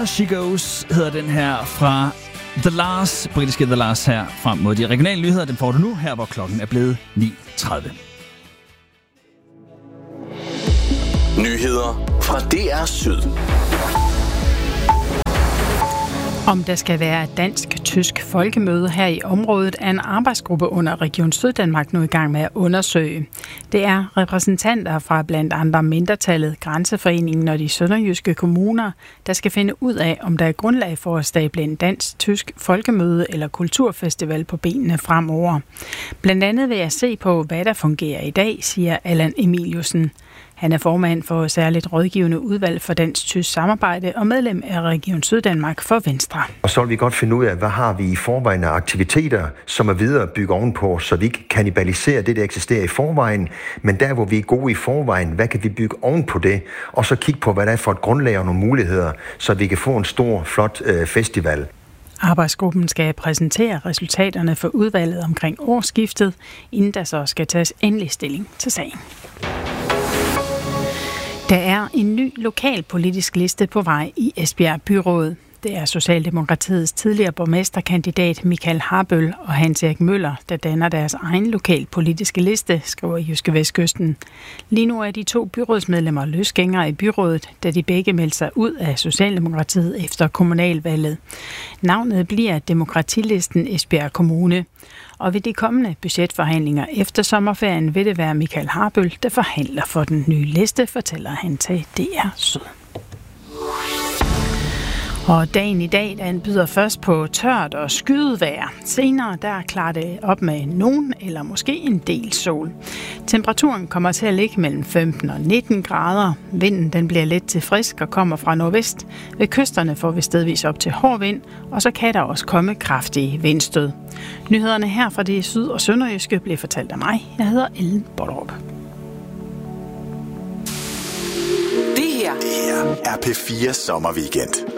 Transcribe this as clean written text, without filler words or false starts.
There She Goes hedder den her fra The Lars, britiske The Lars her frem mod de regionale nyheder. Den får du nu her, hvor klokken er blevet 9:30. Nyheder fra DR Syd. Om der skal være et dansk-tysk folkemøde her i området, er en arbejdsgruppe under Region Syddanmark nu i gang med at undersøge. Det er repræsentanter fra blandt andre mindretallet, Grænseforeningen og de sønderjyske kommuner, der skal finde ud af, om der er grundlag for at stable en dansk-tysk folkemøde eller kulturfestival på benene fremover. Blandt andet vil jeg se på, hvad der fungerer i dag, siger Allan Emiliusen. Han er formand for særligt rådgivende udvalg for dansk-tysk samarbejde og medlem af Region Syddanmark for Venstre. Og så vil vi godt finde ud af, hvad har vi i forvejen af aktiviteter, som er videre at bygge ovenpå, så vi ikke kannibaliserer det, der eksisterer i forvejen. Men der, hvor vi er gode i forvejen, hvad kan vi bygge ovenpå det? Og så kigge på, hvad der er for et grundlag og nogle muligheder, så vi kan få en stor, flot festival. Arbejdsgruppen skal præsentere resultaterne for udvalget omkring årsskiftet, inden der så skal tages endelig stilling til sagen. Der er en ny lokalpolitisk liste på vej i Esbjerg Byråd. Det er Socialdemokratiets tidligere borgmesterkandidat Michael Harbøl og Hans-Erik Møller, der danner deres egen lokalpolitiske liste, skriver Jyske Vestkysten. Lige nu er de 2 byrådsmedlemmer løsgængere i byrådet, da de begge meldte sig ud af Socialdemokratiet efter kommunalvalget. Navnet bliver Demokratilisten Esbjerg Kommune. Og ved de kommende budgetforhandlinger efter sommerferien vil det være Michael Harbøl, der forhandler for den nye liste, fortæller han til DR Syd. Og dagen i dag, den byder først på tørt og skyet vejr. Senere der klarer det op med nogen eller måske en del sol. Temperaturen kommer til at ligge mellem 15 og 19 grader. Vinden den bliver let til frisk og kommer fra nordvest. Ved kysterne får vi stedvis op til hård vind, og så kan der også komme kraftige vindstød. Nyhederne her fra det syd- og sønderjyske bliver fortalt af mig. Jeg hedder Ellen Bollerup. Det her er P4 Sommerweekend.